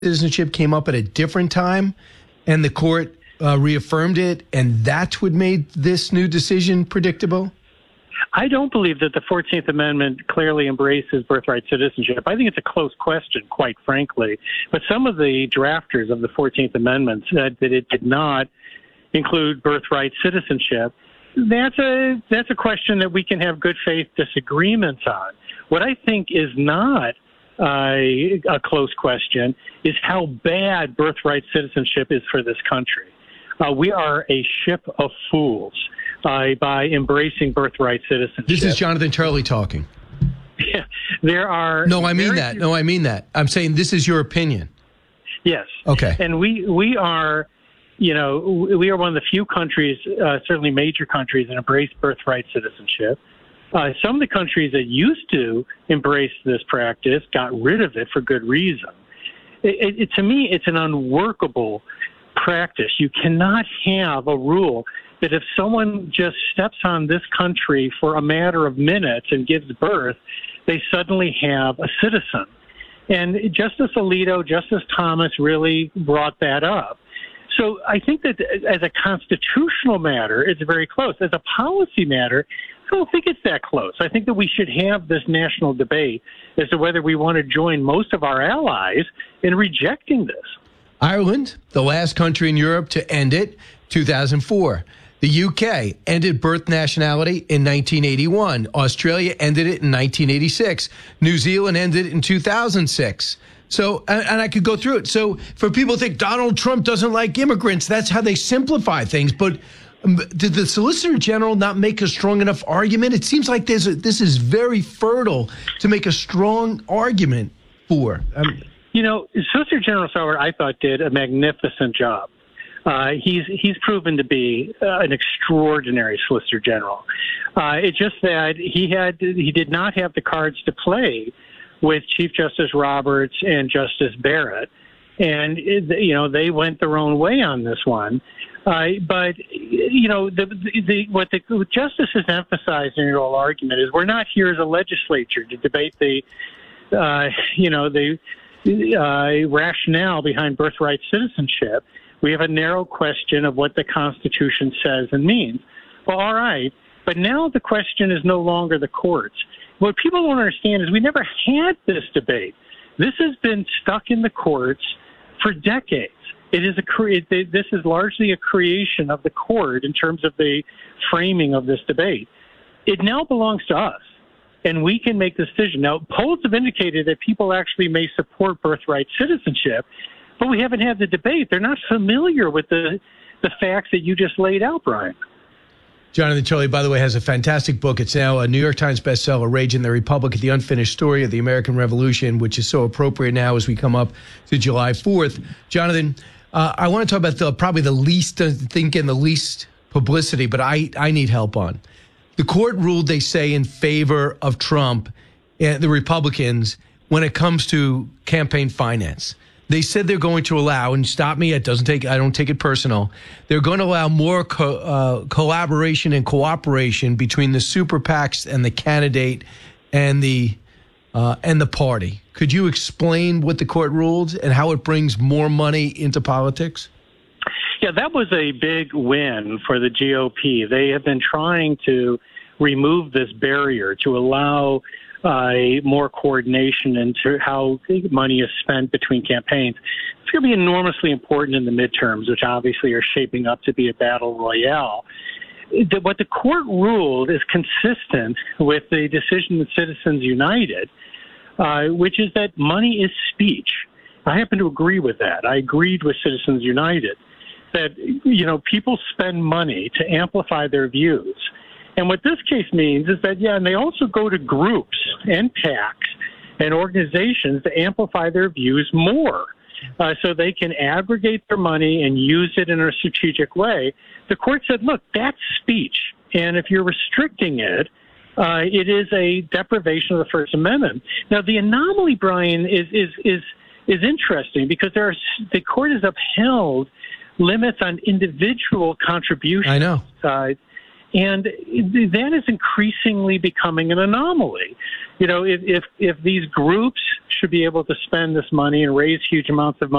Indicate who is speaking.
Speaker 1: citizenship came up at a different time and the court reaffirmed it, and that's what made this new decision predictable?
Speaker 2: I don't believe that the 14th Amendment clearly embraces birthright citizenship. I think it's a close question, quite frankly. But some of the drafters of the 14th Amendment said that it did not include birthright citizenship. That's a question that we can have good faith disagreements on. What I think is not a close question is how bad birthright citizenship is for this country. We are a ship of fools by embracing birthright citizenship.
Speaker 1: This is Jonathan Turley talking.
Speaker 2: Yeah, there are...
Speaker 1: No, I mean that. No, I mean that. I'm saying this is your opinion.
Speaker 2: Yes.
Speaker 1: Okay.
Speaker 2: And we are, we are one of the few countries, certainly major countries, that embrace birthright citizenship. Some of the countries that used to embrace this practice got rid of it for good reason. To me, it's an unworkable practice. You cannot have a rule that if someone just steps on this country for a matter of minutes and gives birth, they suddenly have a citizen. And Justice Alito, Justice Thomas really brought that up. So I think that as a constitutional matter, it's very close. As a policy matter, I don't think it's that close. I think that we should have this national debate as to whether we want to join most of our allies in rejecting this.
Speaker 1: Ireland, the last country in Europe to end it, 2004. The UK ended birth nationality in 1981. Australia ended it in 1986. New Zealand ended it in 2006. So, and I could go through it. So for people who think Donald Trump doesn't like immigrants, that's how they simplify things. But did the Solicitor General not make a strong enough argument? It seems like this is very fertile to make a strong argument for.
Speaker 2: Solicitor General Sauer, I thought, did a magnificent job. He's proven to be an extraordinary Solicitor General. It's just that he did not have the cards to play with Chief Justice Roberts and Justice Barrett, and they went their own way on this one. But what the justices emphasized in your whole argument is we're not here as a legislature to debate the rationale behind birthright citizenship. We have a narrow question of what the Constitution says and means. Well, all right, but now the question is no longer the courts. What people don't understand is we never had this debate. This has been stuck in the courts for decades. This is largely a creation of the court in terms of the framing of this debate. It now belongs to us, and we can make the decision. Now, polls have indicated that people actually may support birthright citizenship, but we haven't had the debate. They're not familiar with the facts that you just laid out, Brian.
Speaker 1: Jonathan Turley, by the way, has a fantastic book. It's now a New York Times bestseller, Rage in the Republic, The Unfinished Story of the American Revolution, which is so appropriate now as we come up to July 4th. Jonathan, I want to talk about probably the least thing and the least publicity, but I need help on. The court ruled, they say, in favor of Trump and the Republicans when it comes to campaign finance. They said they're going to allow, and stop me, I don't take it personal. They're going to allow more collaboration and cooperation between the super PACs and the candidate and the party. Could you explain what the court ruled and how it brings more money into politics?
Speaker 2: Yeah, that was a big win for the GOP. They have been trying to remove this barrier to allow more coordination into how money is spent between campaigns. It's going to be enormously important in the midterms, which obviously are shaping up to be a battle royale. What the court ruled is consistent with the decision of Citizens United, which is that money is speech. I happen to agree with that. I agreed with Citizens United that, people spend money to amplify their views. And what this case means is that, and they also go to groups and PACs and organizations to amplify their views more so they can aggregate their money and use it in a strategic way. The court said, look, that's speech. And if you're restricting it, it is a deprivation of the First Amendment. Now, the anomaly, Brian, is interesting because the court has upheld limits on individual contributions.
Speaker 1: I know.
Speaker 2: And that is increasingly becoming an anomaly. You know, if these groups should be able to spend this money and raise huge amounts of money